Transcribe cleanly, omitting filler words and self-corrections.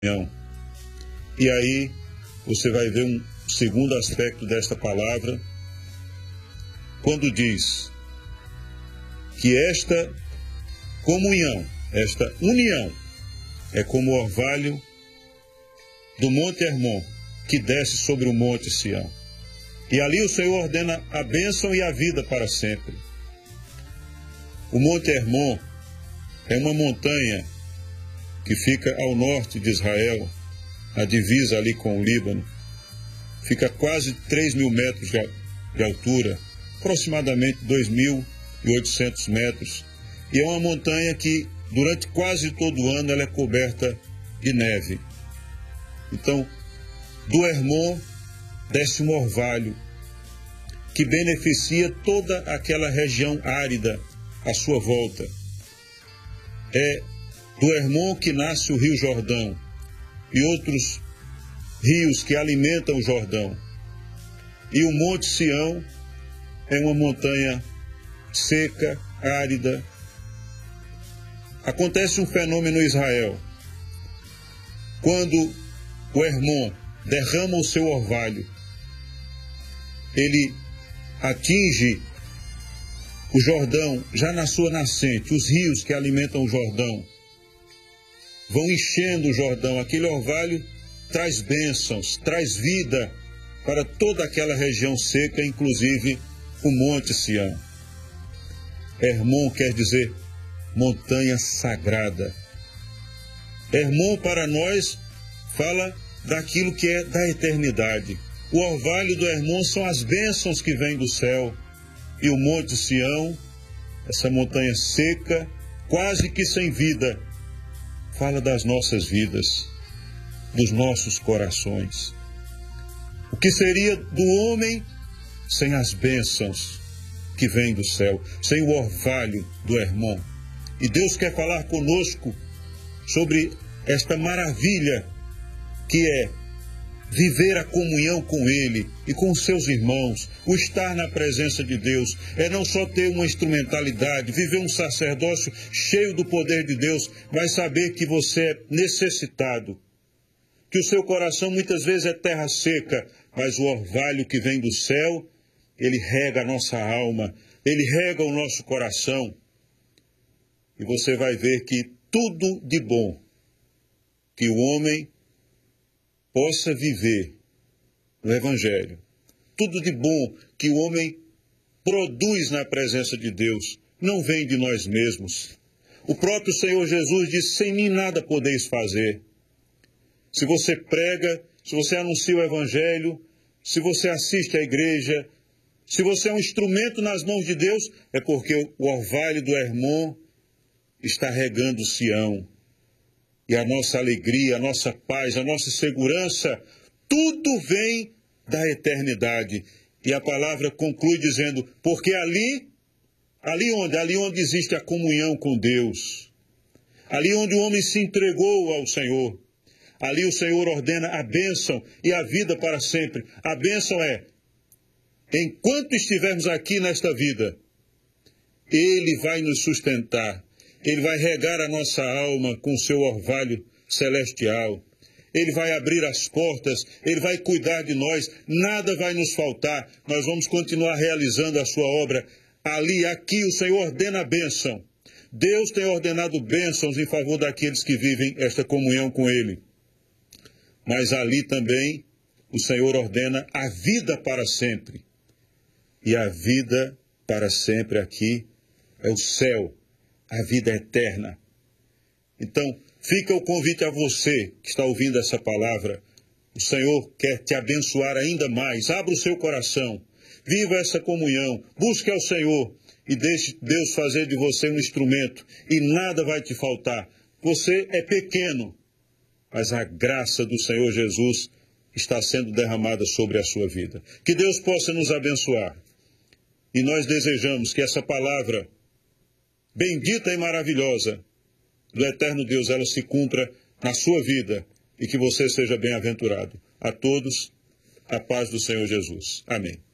E aí você vai ver um segundo aspecto desta palavra, quando diz que esta comunhão, esta união, é como o orvalho do Monte Hermon, que desce sobre o Monte Sião. E ali o Senhor ordena a bênção e a vida para sempre. O Monte Hermon é uma montanha que fica ao norte de Israel, a divisa ali com o Líbano. Fica quase 3.000 metros de altura, aproximadamente 2.800 metros. E é uma montanha que, durante quase todo o ano, ela é coberta de neve. Então, do Hermon desce um orvalho que beneficia toda aquela região árida à sua volta. É do Hermon que nasce o Rio Jordão e outros rios que alimentam o Jordão. E o Monte Sião é uma montanha seca, árida. Acontece um fenômeno em Israel. Quando o Hermon derrama o seu orvalho, ele atinge o Jordão já na sua nascente. Os rios que alimentam o Jordão vão enchendo o Jordão. Aquele orvalho traz bênçãos, traz vida para toda aquela região seca, inclusive o Monte Sião. Hermon quer dizer montanha sagrada. Hermon para nós fala daquilo que é da eternidade. O orvalho do Hermon são as bênçãos que vêm do céu. E o Monte Sião, essa montanha seca, quase que sem vida, fala das nossas vidas, dos nossos corações. O que seria do homem sem as bênçãos que vêm do céu, sem o orvalho do Hermon? E Deus quer falar conosco sobre esta maravilha que é viver a comunhão com Ele e com os seus irmãos, o estar na presença de Deus, é não só ter uma instrumentalidade, viver um sacerdócio cheio do poder de Deus, mas saber que você é necessitado, que o seu coração muitas vezes é terra seca, mas o orvalho que vem do céu, ele rega a nossa alma, ele rega o nosso coração, e você vai ver que tudo de bom que o homem possa viver no Evangelho, tudo de bom que o homem produz na presença de Deus, não vem de nós mesmos. O próprio Senhor Jesus disse: sem mim nada podeis fazer. Se você prega, se você anuncia o Evangelho, se você assiste à igreja, se você é um instrumento nas mãos de Deus, é porque o orvalho do Hermon está regando Sião. E a nossa alegria, a nossa paz, a nossa segurança, tudo vem da eternidade. E a palavra conclui dizendo: porque ali onde existe a comunhão com Deus, ali onde o homem se entregou ao Senhor, ali o Senhor ordena a bênção e a vida para sempre. A bênção é, enquanto estivermos aqui nesta vida, Ele vai nos sustentar. Ele vai regar a nossa alma com o seu orvalho celestial. Ele vai abrir as portas, Ele vai cuidar de nós, nada vai nos faltar. Nós vamos continuar realizando a sua obra. Ali, aqui, o Senhor ordena a bênção. Deus tem ordenado bênçãos em favor daqueles que vivem esta comunhão com Ele. Mas ali também o Senhor ordena a vida para sempre. E a vida para sempre aqui é o céu. A vida eterna. Então, fica o convite a você que está ouvindo essa palavra. O Senhor quer te abençoar ainda mais. Abra o seu coração. Viva essa comunhão. Busque ao Senhor e deixe Deus fazer de você um instrumento. E nada vai te faltar. Você é pequeno, mas a graça do Senhor Jesus está sendo derramada sobre a sua vida. Que Deus possa nos abençoar. E nós desejamos que essa palavra bendita e maravilhosa do eterno Deus, ela se cumpra na sua vida e que você seja bem-aventurado. A todos, a paz do Senhor Jesus. Amém.